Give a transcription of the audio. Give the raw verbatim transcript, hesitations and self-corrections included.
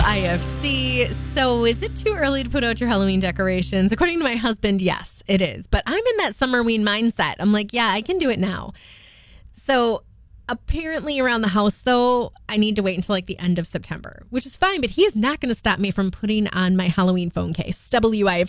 I F C. So is it too early to put out your Halloween decorations? According to my husband, yes, it is. But I'm in that Summerween mindset. I'm like, yeah, I can do it now. So apparently around the house, though, I need to wait until like the end of September, which is fine. But he is not going to stop me from putting on my Halloween phone case. W I F